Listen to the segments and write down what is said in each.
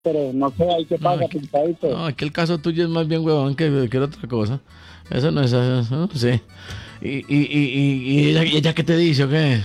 pero no sé, hay que pasa, pinchadito. No, aquí el caso tuyo es más bien huevón que otra cosa. Eso no es eso, no sé. ¿Y ella qué te dice o qué?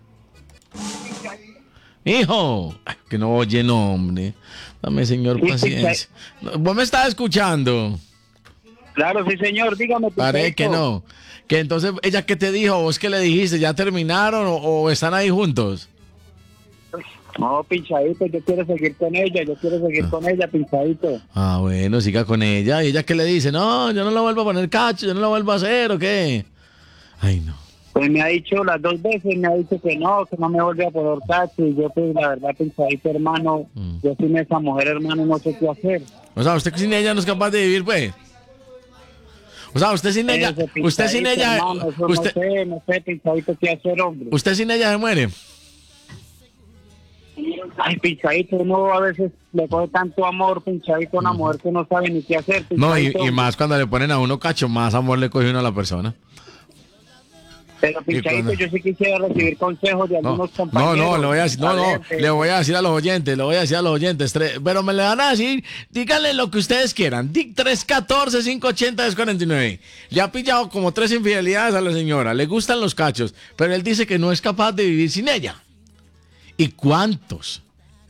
Hijo, ay, que no oye, no, hombre. Dame, señor, paciencia. ¿Vos me estás escuchando? Claro, sí, señor, dígame. Parece que no. Que entonces, ¿ella qué te dijo? ¿Vos qué le dijiste? ¿Ya terminaron o están ahí juntos? No, pinchadito, yo quiero seguir con ella, pinchadito. Ah, bueno, siga con ella. ¿Y ella qué le dice? No, yo no le vuelvo a poner cacho, yo no lo vuelvo a hacer, ¿o qué? Ay, no. Pues me ha dicho las 2 veces, me ha dicho que no me volvió a poner cacho, y yo pues la verdad, pinchadito, hermano, yo sin esa mujer, hermano, no sé qué hacer. O sea, usted sin ella no es capaz de vivir, pues. O sea, usted sin ella, hermano, no sé, pinchadito, qué hacer, hombre. Usted sin ella se muere. Ay, pinchadito, uno a veces le coge tanto amor, pinchadito, a una mujer que no sabe ni qué hacer. No, y más cuando le ponen a uno cacho, más amor le coge uno a la persona. Pero pinchadito, yo sí quisiera recibir consejos de algunos compañeros. No, le voy a decir a los oyentes, pero me le van a decir, díganle lo que ustedes quieran. 314-580-1049. Le ha pillado como 3 infidelidades a la señora, le gustan los cachos, pero él dice que no es capaz de vivir sin ella. ¿Y cuántas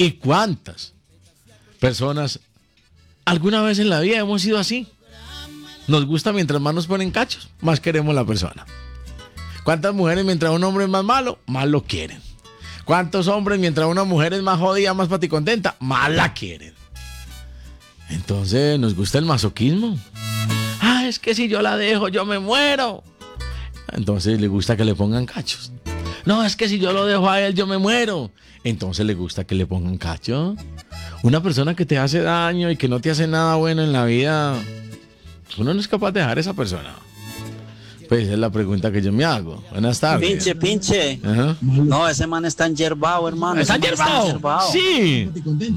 personas alguna vez en la vida hemos sido así? Nos gusta mientras más nos ponen cachos, más queremos la persona. ¿Cuántas mujeres mientras un hombre es más malo, más lo quieren? ¿Cuántos hombres mientras una mujer es más jodida, más paticontenta, más la quieren? Entonces, ¿nos gusta el masoquismo? Ah, es que si yo la dejo, yo me muero. Entonces, le gusta que le pongan cachos. No, es que si yo lo dejo a él, yo me muero. Entonces, le gusta que le pongan cacho. Una persona que te hace daño y que no te hace nada bueno en la vida, uno no es capaz de dejar a esa persona. Pues esa es la pregunta que yo me hago. Buenas tardes. Pinche. Ajá. No, ese man está enyerbado, hermano. ¿Está enyerbado? Sí.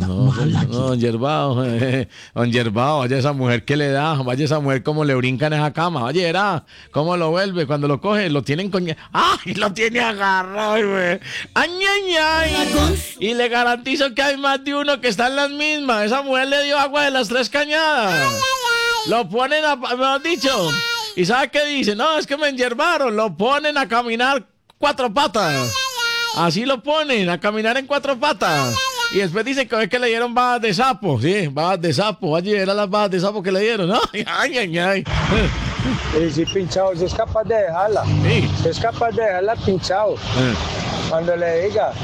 No, enyerbado. Enyerbado. Vaya esa mujer que le da. Vaya esa mujer como le brinca en esa cama. Vaya, era. ¿Cómo lo vuelve? Cuando lo coge, lo tienen con... ¡Ay! Lo tiene agarrado, güey. ¡Ay, ay, ay! Y le garantizo que hay más de uno que está en las mismas. Esa mujer le dio agua de las 3 cañadas. Lo ponen a... Me han dicho... ¿Y sabe qué dice? No, es que me enyerbaron. Lo ponen a caminar 4 patas. Así lo ponen, a caminar en 4 patas. Y después dicen que es que le dieron babas de sapo. Sí, babas de sapo. Vaya, eran las babas de sapo que le dieron. ¿No? Ay, ay, ay. Y si pinchado, si es capaz de dejarla. Sí. Es capaz de dejarla pinchado. Cuando le diga.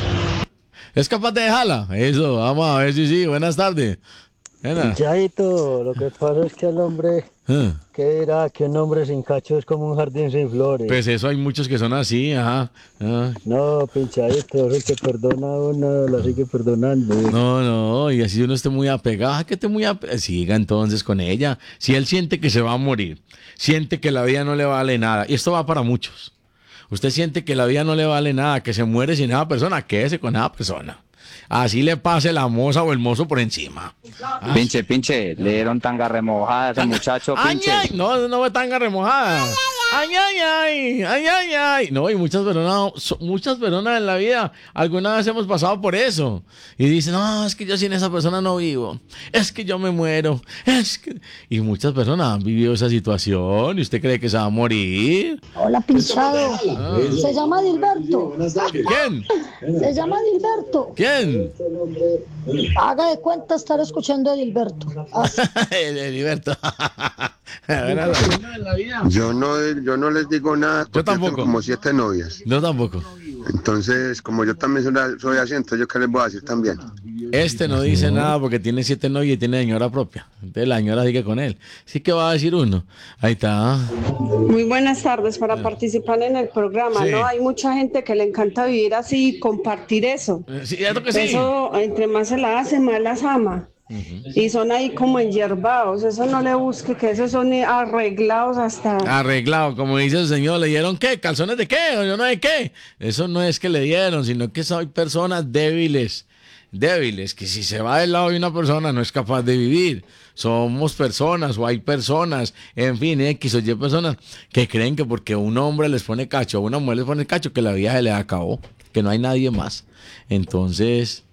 ¿Es capaz de dejarla? Eso, vamos a ver si sí. Buenas tardes. Pinchadito, lo que pasa es que el hombre, ¿qué dirá? Que un hombre sin cacho es como un jardín sin flores. Pues eso, hay muchos que son así, ajá. No, pinchadito, el que perdona a uno, lo sigue perdonando. No, y así uno esté muy apegado, que esté muy apegado, siga entonces con ella. Si él siente que se va a morir, siente que la vida no le vale nada, y esto va para muchos. Usted siente que la vida no le vale nada, que se muere sin esa persona, quédese con esa persona. Así le pase la moza o el mozo por encima. Pinche, le dieron tanga remojada a ese muchacho, pinche. Ay, no fue tanga remojada. Ay. No, y muchas personas en la vida, alguna vez hemos pasado por eso. Y dicen, no, es que yo sin esa persona no vivo. Es que yo me muero. Y muchas personas han vivido esa situación. ¿Y usted cree que se va a morir? Hola, pinchado. Se llama Dilberto. ¿Quién? Se llama Dilberto. ¿Quién? Haga de cuenta estar escuchando a Dilberto. Dilberto. Yo no les digo nada. Yo tampoco. Tengo como 7 novias. Yo tampoco. Entonces, como yo también soy así, entonces yo qué les voy a decir también. Este no dice nada porque tiene 7 novias y tiene señora propia. Entonces la señora sigue con él. Sí que va a decir uno. Ahí está. Muy buenas tardes para participar en el programa, sí. ¿no? Hay mucha gente que le encanta vivir así y compartir eso. Sí, que sí. Eso, entre más se la hace, más las ama. Y son ahí como enyerbados, eso no le busque, que esos son arreglados hasta... Arreglado, como dice el señor, ¿le dieron qué? ¿Calzones de qué? ¿O yo no sé qué? Eso no es que le dieron, sino que son personas débiles, que si se va del lado de una persona no es capaz de vivir. Somos personas o hay personas, en fin, X o Y personas que creen que porque un hombre les pone cacho o una mujer les pone cacho, que la vida se le acabó, que no hay nadie más. Entonces...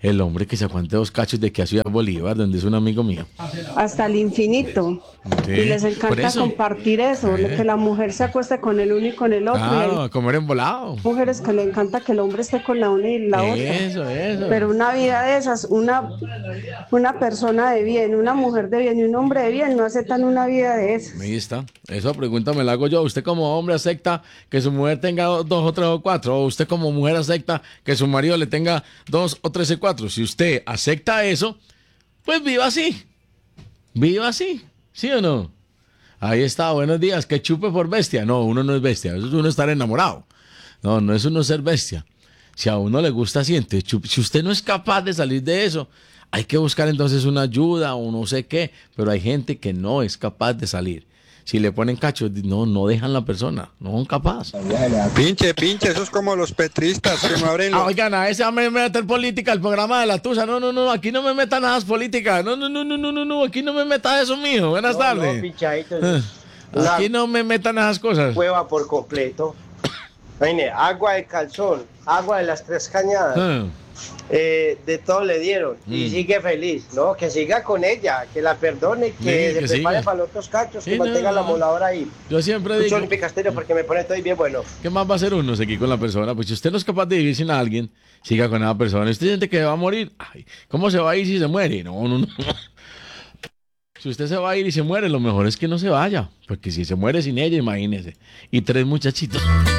el hombre que se aguante 2 cachos de que a Ciudad Bolívar, donde es un amigo mío. Hasta el infinito. Sí, Y les por encanta eso. compartir eso, que la mujer se acueste con el uno y con el otro. Y Claro, hay a comer embolado. mujeres que le encanta que el hombre esté con la una y la otra. Eso. Pero una vida de esas, una persona de bien, una mujer de bien y un hombre de bien no aceptan una vida de esas. Ahí está. Esa pregunta me la hago yo. ¿Usted como hombre acepta que su mujer tenga 2 o 3 o 4? ¿O usted como mujer acepta que su marido le tenga 2 o 3 o 4? Si usted acepta eso, pues viva así. Viva así. ¿Sí o no? Ahí está. Buenos días. Que chupe por bestia. No, uno no es bestia. Eso es uno estar enamorado. No es uno ser bestia. Si a uno le gusta, siente. Si usted no es capaz de salir de eso, hay que buscar entonces una ayuda o no sé qué. Pero hay gente que no es capaz de salir. Si le ponen cachos, no dejan la persona, no son capaces. Pinche, eso es como los petristas que no abren los... Oigan, a ese me meter política, el programa de la Tusa. No, aquí no me metan nada política. No, aquí no me meta eso, mijo. Buenas tardes. Pinchadito, Aquí no me metan esas cosas. cueva por completo. Mire, agua de calzón, agua de las 3 cañadas. De todo le dieron y sigue feliz, ¿no? Que siga con ella, que la perdone, que que se prepare siga. para los otros cachos, que Sí, mantenga no. la moladora ahí. Yo siempre Mucho digo, Olympic Castello porque me pone todo bien bueno. ¿qué más va a hacer uno aquí con la persona? Pues si usted no es capaz de vivir sin alguien, siga con esa persona. ¿Usted siente que va a morir? Ay, ¿cómo se va a ir si se muere? No. Si usted se va a ir y se muere, lo mejor es que no se vaya. Porque si se muere sin ella, imagínese. Y 3 muchachitos.